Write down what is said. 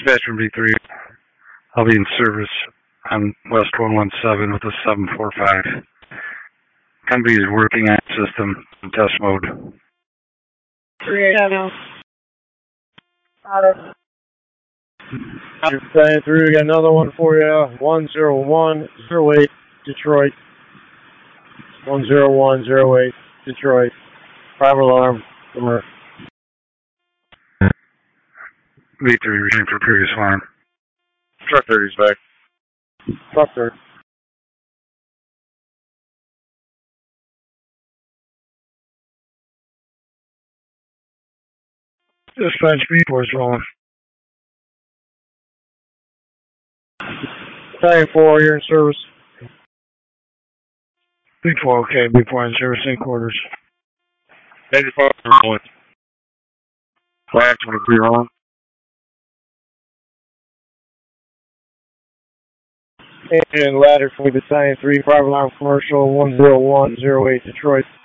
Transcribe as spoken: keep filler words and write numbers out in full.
Dispatch from B three. I'll be in service on West one one seven with a seven four five. Company is working on system in test mode. three eight now. Got it. Saying through, we got another one for you. one zero one zero eight, Detroit. one zero one zero eight, Detroit. Private alarm. Over. B three regime for previous alarm. Truck thirty's back. Truck thirty. Dispatch B four is rolling. Battalion four, you're in service. B four, okay. B four in service in quarters. eighty-four rolling. Flag twenty-three rolling. And ladder for Battalion three, private alarm commercial one zero one zero eight, Detroit.